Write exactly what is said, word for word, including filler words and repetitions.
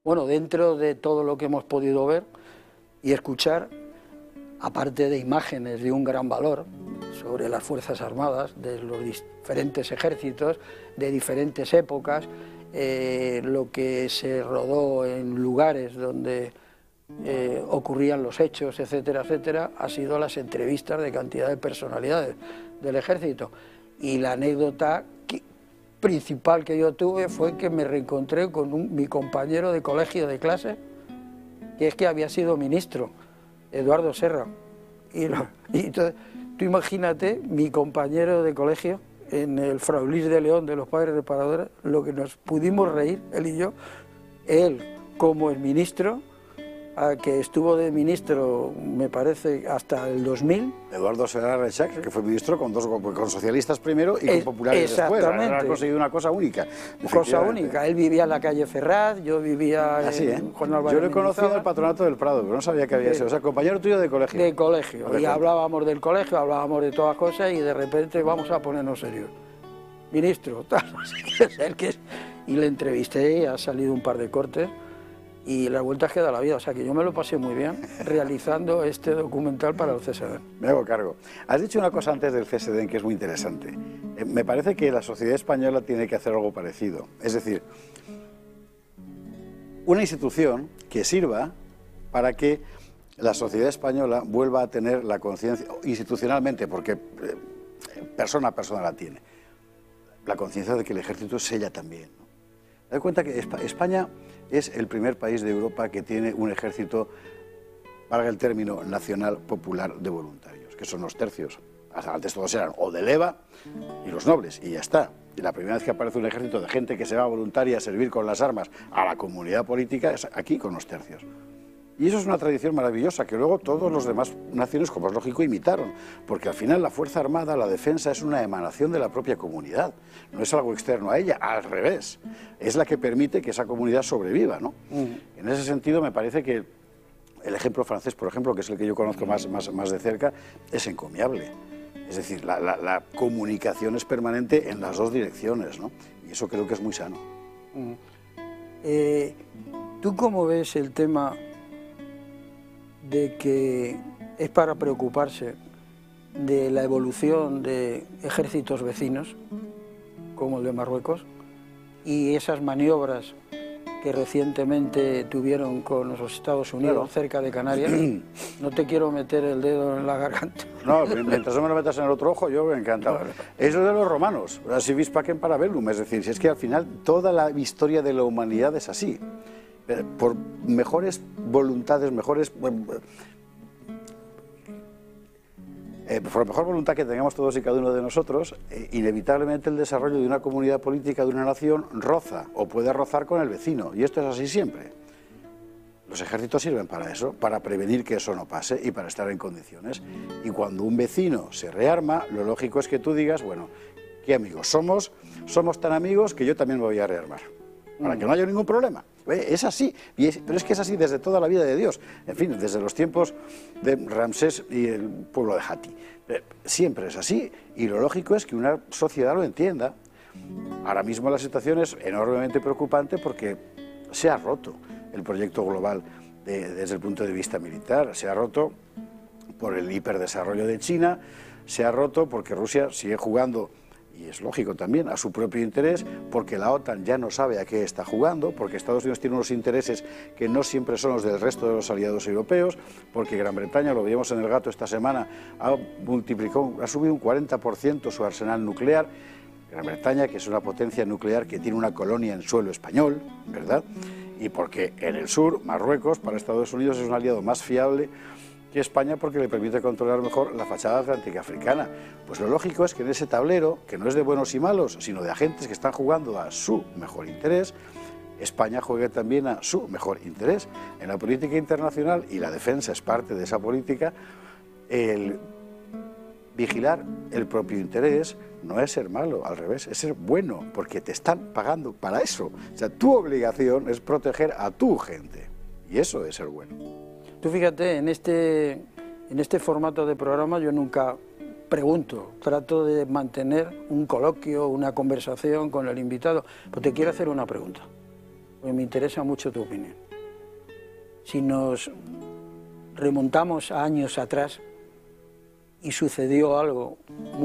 Bueno, dentro de todo lo que hemos podido ver y escuchar, aparte de imágenes de un gran valor sobre las Fuerzas Armadas, de los diferentes ejércitos, de diferentes épocas, eh, lo que se rodó en lugares donde eh, ocurrían los hechos, etcétera, etcétera, ha sido las entrevistas de cantidad de personalidades del ejército. Y la anécdota que, principal que yo tuve fue que me reencontré con un, mi compañero de colegio de clase, que es que había sido ministro, Eduardo Serra. Y, lo, y entonces, tú imagínate, mi compañero de colegio, en el Frau Lis de León de los Padres Reparadores, lo que nos pudimos reír, él y yo, él como el ministro, a que estuvo de ministro, me parece, hasta el dos mil. Eduardo Serra Reixac, que fue ministro con dos con socialistas primero y con es, populares después. Ha conseguido una cosa única. Cosa única. Él vivía en la calle Ferraz, yo vivía Así, en ¿eh? Juan Álvarez. Yo lo he conocido en el Patronato del Prado, pero no sabía que había sido. O sea, compañero tuyo de colegio. De colegio. Y hablábamos del colegio, hablábamos de todas cosas y de repente vamos a ponernos serios. Ministro, tal, no sé qué es el que es. Y le entrevisté y ha salido un par de cortes. Y las vueltas que da la vida, o sea que yo me lo pasé muy bien realizando este documental para el C S D. Me hago cargo. Has dicho una cosa antes del C S D que es muy interesante. Eh, me parece que la sociedad española tiene que hacer algo parecido. Es decir, una institución que sirva para que la sociedad española vuelva a tener la conciencia, institucionalmente, porque eh, persona a persona la tiene, la conciencia de que el ejército es ella también, ¿no? Te das cuenta que España es el primer país de Europa que tiene un ejército, valga el término, nacional popular de voluntarios, que son los tercios. Antes todos eran o de leva y los nobles, y ya está. Y la primera vez que aparece un ejército de gente que se va voluntaria a servir con las armas a la comunidad política es aquí con los tercios. Y eso es una tradición maravillosa que luego todos los demás naciones, como es lógico, imitaron, porque al final la Fuerza Armada, la defensa, es una emanación de la propia comunidad, no es algo externo a ella, al revés, es la que permite que esa comunidad sobreviva, ¿no? Mm. En ese sentido me parece que el ejemplo francés, por ejemplo, que es el que yo conozco más, más, más de cerca, es encomiable. Es decir, la, la, la comunicación es permanente en las dos direcciones, ¿no? Y eso creo que es muy sano. Mm. Eh, ¿Tú cómo ves el tema de que es para preocuparse de la evolución de ejércitos vecinos, como el de Marruecos, y esas maniobras que recientemente tuvieron con los Estados Unidos, claro, cerca de Canarias? No te quiero meter el dedo en la garganta. No, mientras no me lo metas en el otro ojo, yo me encanta. Claro. Es lo de los romanos, si vis pacem para bellum, es decir, si es que al final toda la historia de la humanidad es así. Por mejores voluntades, mejores... Eh, por la mejor voluntad que tengamos todos y cada uno de nosotros, eh, inevitablemente el desarrollo de una comunidad política de una nación roza o puede rozar con el vecino, y esto es así siempre. Los ejércitos sirven para eso, para prevenir que eso no pase y para estar en condiciones. Y cuando un vecino se rearma, lo lógico es que tú digas, bueno, ¿qué amigos somos? Somos tan amigos que yo también me voy a rearmar, para que no haya ningún problema. Es así, y es, pero es que es así desde toda la vida de Dios, en fin, desde los tiempos de Ramsés y el pueblo de Hati. Siempre es así, y lo lógico es que una sociedad lo entienda. Ahora mismo la situación es enormemente preocupante porque se ha roto el proyecto global de, desde el punto de vista militar, se ha roto por el hiperdesarrollo de China, se ha roto porque Rusia sigue jugando, y es lógico también, a su propio interés, porque la OTAN ya no sabe a qué está jugando, porque Estados Unidos tiene unos intereses que no siempre son los del resto de los aliados europeos, porque Gran Bretaña, lo veíamos en El Gato esta semana, ha, multiplicado, ha subido un cuarenta por ciento su arsenal nuclear. Gran Bretaña, que es una potencia nuclear que tiene una colonia en suelo español, ¿verdad? Y porque en el sur, Marruecos, para Estados Unidos es un aliado más fiable que España porque le permite controlar mejor la fachada atlántica africana. Pues lo lógico es que en ese tablero, que no es de buenos y malos, sino de agentes que están jugando a su mejor interés, España juegue también a su mejor interés. En la política internacional, y la defensa es parte de esa política, el vigilar el propio interés no es ser malo, al revés, es ser bueno, porque te están pagando para eso. O sea, tu obligación es proteger a tu gente, y eso es ser bueno. Tú fíjate, en este, en este formato de programa yo nunca pregunto, trato de mantener un coloquio, una conversación con el invitado, pero te quiero hacer una pregunta. Porque me interesa mucho tu opinión. Si nos remontamos a años atrás y sucedió algo